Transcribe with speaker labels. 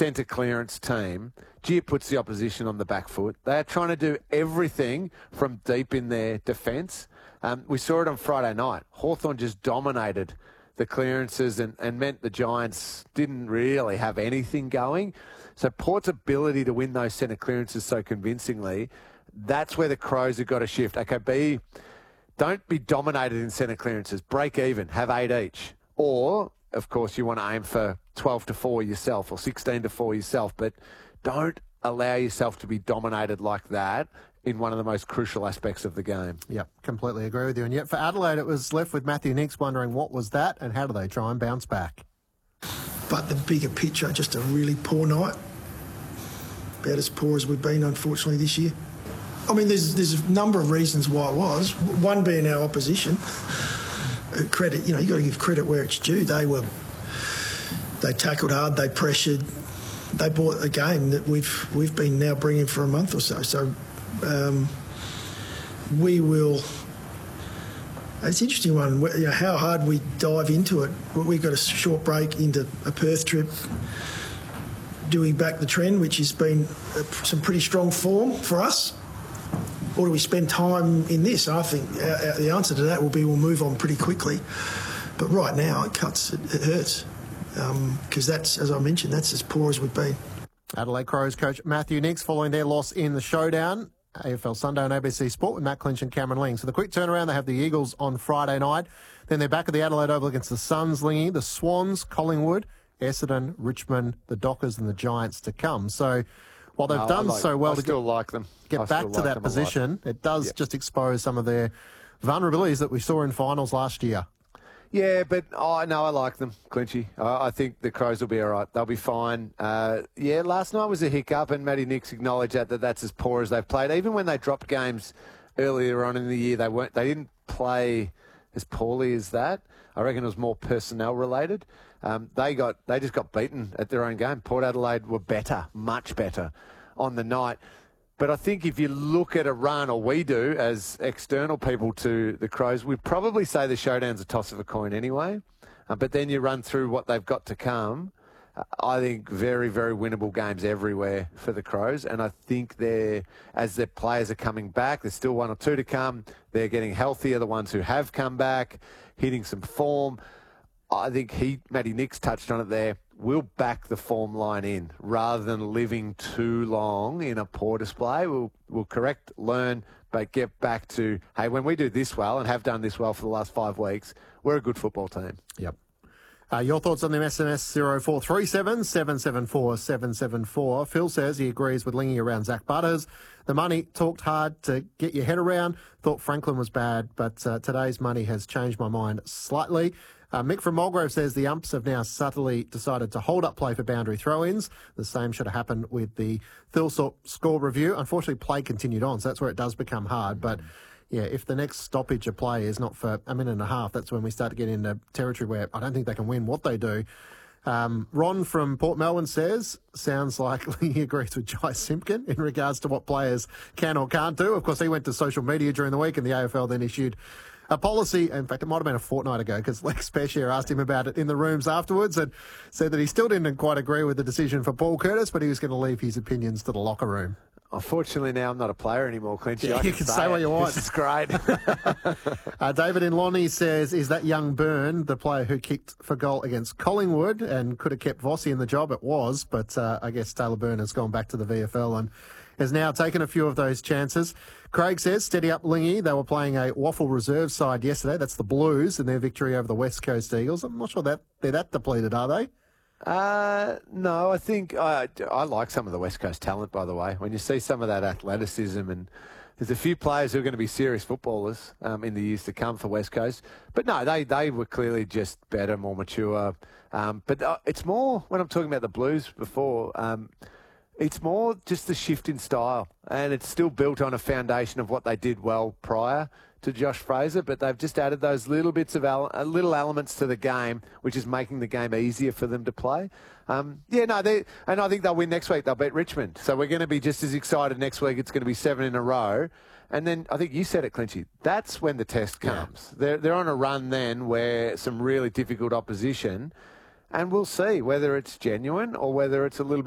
Speaker 1: centre clearance team, gee, it puts the opposition on the back foot. They are trying to do everything from deep in their defence. We saw it on Friday night. Hawthorn just dominated the clearances and meant the Giants didn't really have anything going. So Port's ability to win those centre clearances so convincingly, that's where the Crows have got to shift. Okay, don't be dominated in centre clearances. Break even. Have 8 each. Or, of course, you want to aim for 12-4 yourself or 16-4 yourself, but don't allow yourself to be dominated like that in one of the most crucial aspects of the game.
Speaker 2: Yep, completely agree with you. And yet for Adelaide, it was left with Matthew Nicks wondering what was that and how do they try and bounce back?
Speaker 3: But the bigger picture, just a really poor night. About as poor as we've been, unfortunately, this year. I mean, there's a number of reasons why it was. One being our opposition. Credit, you've got to give credit where it's due. They tackled hard, they pressured, they bought a game that we've been now bringing for a month or so. So we will. It's an interesting one. How hard we dive into it. We've got a short break into a Perth trip. Do we back the trend, which has been some pretty strong form for us? Or do we spend time in this? I think the answer to that will be we'll move on pretty quickly. But right now, it hurts. Because that's, as I mentioned, that's as poor as we've been.
Speaker 2: Adelaide Crows coach Matthew Nicks following their loss in the showdown. AFL Sunday on ABC Sport with Matt Clinch and Cameron Ling. So the quick turnaround, they have the Eagles on Friday night. Then they're back at the Adelaide Oval against the Suns, Lingy, the Swans, Collingwood, Essendon, Richmond, the Dockers and the Giants to come. So while they've done so well to get back to that position, it does just expose some of their vulnerabilities that we saw in finals last year.
Speaker 1: Yeah, but I like them, Clinchy. I think the Crows will be all right. They'll be fine. Last night was a hiccup, and Matty Nicks acknowledged that's as poor as they've played. Even when they dropped games earlier on in the year, they didn't play as poorly as that. I reckon it was more personnel related. They just got beaten at their own game. Port Adelaide were better, much better on the night. But I think if you look at a run, or we do as external people to the Crows, we'd probably say the showdown's a toss of a coin anyway. But then you run through what they've got to come. I think very, very winnable games everywhere for the Crows. And I think as their players are coming back, there's still 1 or 2 to come. They're getting healthier, the ones who have come back, hitting some form. I think Matty Nicks touched on it there. We'll back the form line in rather than living too long in a poor display. We'll correct, learn, but get back to, hey, when we do this well and have done this well for the last 5 weeks, we're a good football team.
Speaker 2: Yep. Your thoughts on the SMS 0437 774 774. Phil says he agrees with Lingy around Zach Butters. The money talked hard to get your head around. Thought Franklin was bad, but today's money has changed my mind slightly. Mick from Mulgrove says the umps have now subtly decided to hold up play for boundary throw-ins. The same should have happened with the Thilthorpe score review. Unfortunately, play continued on, so that's where it does become hard. But, yeah, if the next stoppage of play is not for a minute and a half, that's when we start to get into territory where I don't think they can win what they do. Ron from Port Melbourne says, sounds like he agrees with Jai Simpkin in regards to what players can or can't do. Of course, he went to social media during the week and the AFL then issued a policy. In fact, it might have been a fortnight ago because Lex Peshier asked him about it in the rooms afterwards and said that he still didn't quite agree with the decision for Paul Curtis, but he was going to leave his opinions to the locker room.
Speaker 1: Unfortunately, now I'm not a player anymore, Clinchy.
Speaker 2: Yeah, you can say what you want.
Speaker 1: This is great.
Speaker 2: David in Lonnie says, is that young Byrne the player who kicked for goal against Collingwood and could have kept Vossi in the job? It was, but I guess Taylor Byrne has gone back to the VFL and has now taken a few of those chances. Craig says, steady up Lingy. They were playing a Waffle reserve side yesterday. That's the Blues in their victory over the West Coast Eagles. I'm not sure that they're that depleted, are they?
Speaker 1: No, I think I like some of the West Coast talent, by the way. When you see some of that athleticism, and there's a few players who are going to be serious footballers in the years to come for West Coast. But no, they were clearly just better, more mature. But it's more, when I'm talking about the Blues before, it's more just the shift in style. And it's still built on a foundation of what they did well prior to Josh Fraser, but they've just added those little bits of little elements to the game, which is making the game easier for them to play. And I think they'll win next week. They'll beat Richmond. So we're going to be just as excited next week. It's going to be 7 in a row. And then I think you said it, Clinchy, that's when the test comes. Yeah. They're on a run then where some really difficult opposition, and we'll see whether it's genuine or whether it's a little bit